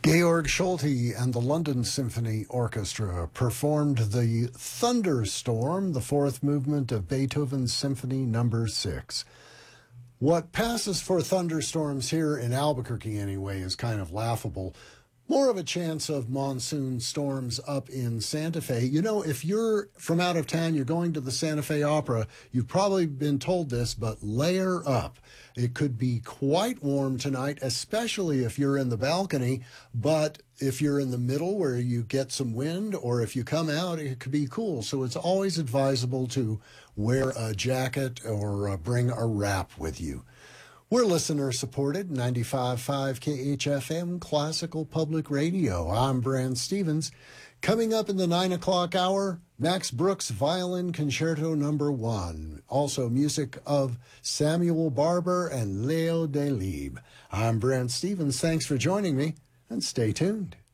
Georg Solti and the London Symphony Orchestra performed the Thunderstorm, the fourth movement of Beethoven's Symphony No. 6. What passes for thunderstorms here in Albuquerque, anyway, is kind of laughable. More of a chance of monsoon storms up in Santa Fe. You know, if you're from out of town, you're going to the Santa Fe Opera, you've probably been told this, but layer up. It could be quite warm tonight, especially if you're in the balcony, but if you're in the middle where you get some wind, or if you come out, it could be cool. So it's always advisable to wear a jacket or bring a wrap with you. We're listener-supported, 95.5 KHFM, Classical Public Radio. I'm Brand Stevens. Coming up in the 9 o'clock hour, Max Brooks Violin Concerto No. 1. Also music of Samuel Barber and Leo Delibes. I'm Brand Stevens. Thanks for joining me, and stay tuned.